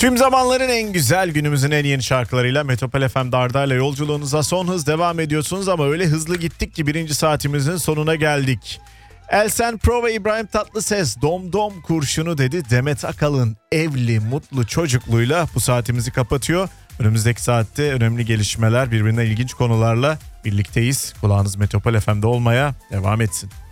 Tüm zamanların en güzel, günümüzün en yeni şarkılarıyla Metropol FM'de Arda'yla yolculuğunuza son hız devam ediyorsunuz ama öyle hızlı gittik ki birinci saatimizin sonuna geldik. Elsen Pro ve İbrahim Tatlıses dom dom kurşunu dedi. Demet Akalın evli mutlu çocukluyla bu saatimizi kapatıyor. Önümüzdeki saatte önemli gelişmeler, birbirinden ilginç konularla birlikteyiz. Kulağınız Metropol FM'de olmaya devam etsin.